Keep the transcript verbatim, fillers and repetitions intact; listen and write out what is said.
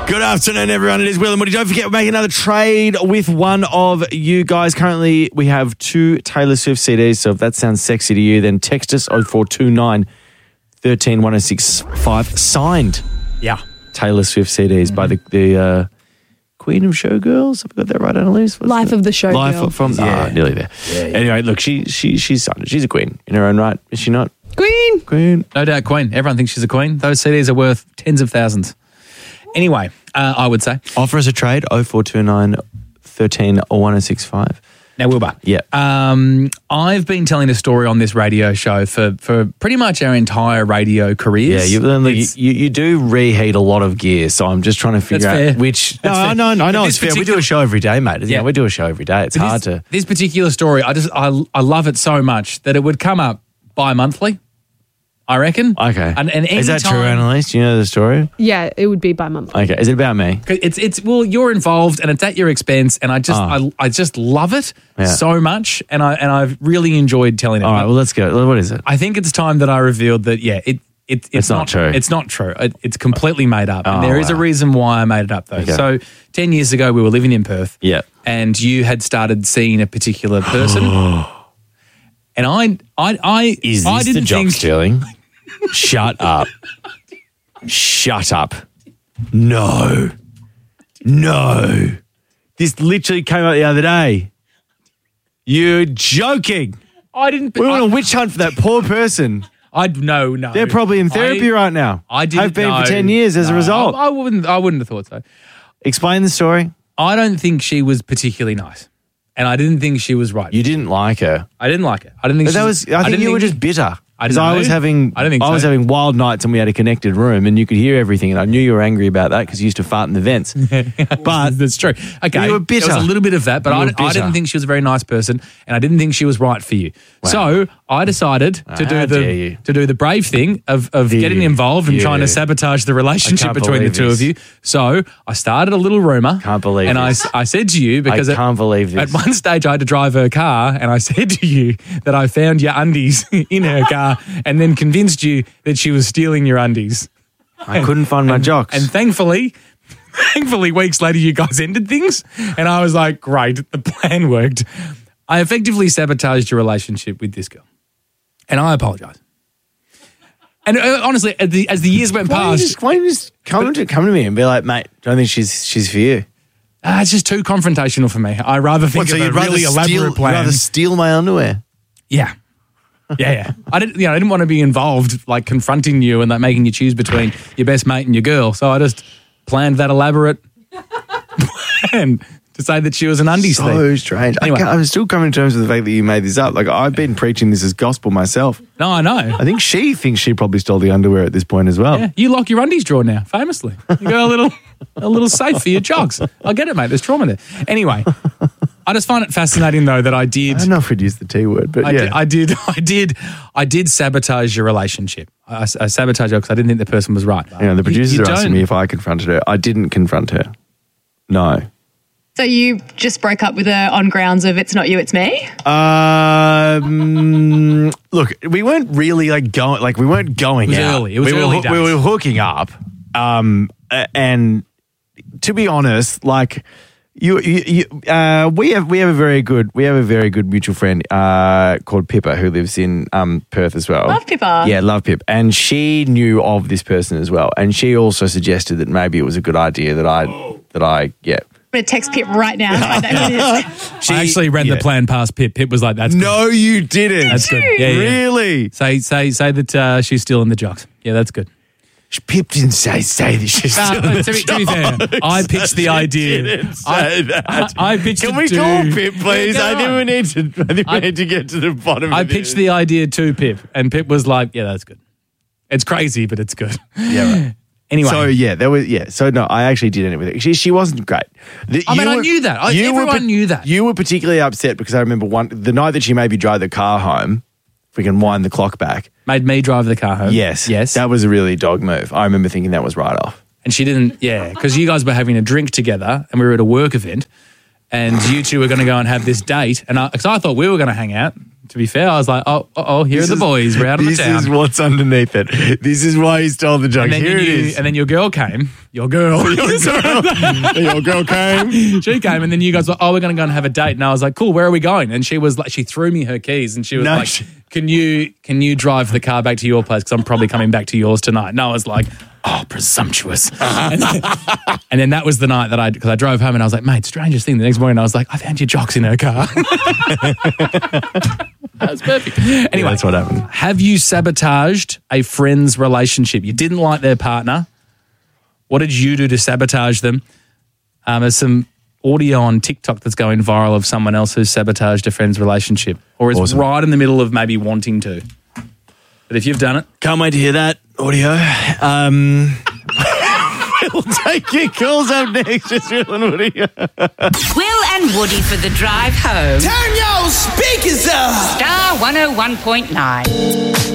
Good afternoon, everyone. It is Will and Woody. Don't forget, we're making another trade with one of you guys. Currently, we have two Taylor Swift C Ds, so if that sounds sexy to you, then text us oh four two nine, one three, one oh six five. Signed Yeah. Taylor Swift C Ds mm-hmm. by the, the uh, Queen of Showgirls. Have I got that right, Annalise? What's Life the, of the Showgirl. Life from, Yeah. oh, nearly there. Yeah, yeah. Anyway, look, she, she, she's signed it. She's a queen in her own right, is she not? Queen. Queen. No doubt queen. Everyone thinks she's a queen. Those C Ds are worth tens of thousands. Anyway, uh, I would say. Offer us a trade, oh four two nine, one three, one oh six five. Now, Wilbur. Yeah. Um, I've been telling a story on this radio show for, for pretty much our entire radio careers. Yeah, you, you, you, you do reheat a lot of gear, so I'm just trying to figure That's out fair. which... That's no, fair. I know, I know But it's this fair. We do a show every day, mate. Yeah, Yeah. we do a show every day. It's But hard this, to... This particular story, I just I, I love it so much that it would come up bi-monthly, I reckon. Okay. And, and Is that true, anytime- Annalise? Do you know the story? Yeah, it would be by month. Okay. Is it about me? It's it's well, you're involved and it's at your expense, and I just Oh. I, I just love it Yeah. so much, and I and I've really enjoyed telling it. All right, well, let's go. What is it? I think it's time that I revealed that yeah, it, it it's, It's not true. It's not true. It, it's completely made up. Oh, and there is a wow. reason why I made it up though. Okay. So ten years ago, we were living in Perth. Yeah. And you had started seeing a particular person, and I I I Is I this the didn't jock think stealing? Shut up. Shut up. No. No. This literally came out the other day. You're joking. I didn't. We were I, on a witch hunt for that poor person. I no no. They're probably in therapy I, right now. I didn't Have been know. for ten years as a No, result. I, I wouldn't. I wouldn't have thought so. Explain the story. I don't think she was particularly nice, and I didn't think she was right. You didn't like her. I didn't like it. I didn't think But she that was. I think didn't you were just bitter. I Because don't I know. was having. I don't think I was so. having wild nights, and we had a connected room, and you could hear everything. And I knew you were angry about that because you used to fart in the vents. But that's true. Okay, You were bitter. There was a little bit of that, but You I, were I bitter. didn't think she was a very nice person, and I didn't think she was right for you. Wow. So I decided to How do dare the you. to do the brave thing of of You- getting involved and you- trying to sabotage the relationship can't between the believe two this. of you. So I started a little rumor. Can't believe And I, this. s- I said to you because I at- can't believe this. At one stage, I had to drive her car, and I said to you that I found your undies in her car, and then convinced you that she was stealing your undies. I couldn't find my jocks. And thankfully, thankfully, weeks later, you guys ended things, and I was like, "Great, the plan worked." I effectively sabotaged your relationship with this girl, and I apologise. And uh, honestly, as the, as the years went why don't you past, just, why don't you just come to come to me and be like, mate, don't think she's she's for you. ah, it's just too confrontational for me. I rather think What, so of a you'd rather really steal, elaborate you'd plan. rather steal my underwear? Yeah. Yeah, yeah. I didn't, you know, I didn't want to be involved, like confronting you and like making you choose between your best mate and your girl. So I just planned that elaborate plan to say that she was an undies thief. So strange. Anyway. I can't, I'm still coming to terms with the fact that you made this up. Like, I've been preaching this as gospel myself. No, I know. I think she thinks she probably stole the underwear at this point as well. Yeah, you lock your undies drawer now, famously. You got a little, a little safe for your jogs. I get it, mate. There's trauma there. Anyway, I just find it fascinating though that I did. I don't know if we'd use the T word, but I, yeah. did, I did, I did, I did sabotage your relationship. I, I sabotaged her because I didn't think the person was right. You know, the producers You- you are asking don't- me if I confronted her. I didn't confront her. No. So you just broke up with her on grounds of it's not you, it's me? Um, look, we weren't really like going, like we weren't going It was out. early. It was we were, early hoo- days. we were hooking up. Um, a- and to be honest, like you, you, you uh, we have we have a very good we have a very good mutual friend uh called Pippa who lives in um Perth as well. Love Pippa. Yeah, love Pip, and she knew of this person as well, and she also suggested that maybe it was a good idea that I that I yeah. I'm going to text Pip right now and find out who it is. She, I actually ran yeah. the plan past Pip. Pip was like, "That's good. No, you didn't. That's good. Yeah, yeah. Really? Say, say, say that uh, she's still in the jocks. Yeah, that's good." Pip didn't say say that she's Uh, still in the to, be, to be fair, jokes. I pitched the She idea. didn't say I, that. I, I pitched Can it we to, call Pip, please? Yeah, I go think on. we need to. I think we I- need to get to the bottom. I of pitched this. the idea to Pip, and Pip was like, "Yeah, that's good. It's crazy, but it's good." Yeah, right. Anyway, So yeah, there was yeah. So no, I actually did end it with it. She she wasn't great. The- I mean, you I knew that. I- you were everyone knew that. You were particularly upset because I remember one the night that she made me drive the car home. If we can wind the clock back. made me drive the car home. Yes, yes. that was a really dog move. I remember thinking that was right off. And she didn't. Yeah, because you guys were having a drink together, and we were at a work event. and you two were going to go and have this date. And I, cause I thought we were going to hang out. To be fair, I was like, oh, oh, here This are the is- boys. We're out on the town. This is what's underneath it. This is why he's told the joke. and then Here you, it is. And then your girl came. Your girl. Your girl came. She came, and then you guys were, oh, we're going to go and have a date. And I was like, cool, where are we going? And she was like, she threw me her keys, and she was No, like, she- can you can you drive the car back to your place? Because I'm probably coming back to yours tonight. And I was like, oh, presumptuous. and, then, and then that was the night that I, because I drove home and I was like, mate, strangest thing. The next morning I was like, I found your jocks in her car. That was perfect. Anyway, that's what happened. Have you sabotaged a friend's relationship? You didn't like their partner. What did you do to sabotage them? Um, there's some audio on TikTok that's going viral of someone else who's sabotaged a friend's relationship or is Awesome. right in the middle of maybe wanting to. But if you've done it, Can't wait to hear that audio. Um, we'll take your calls up next. Just Will and Woody. Will and Woody for the drive home. Turn your speakers up. Star one oh one point nine.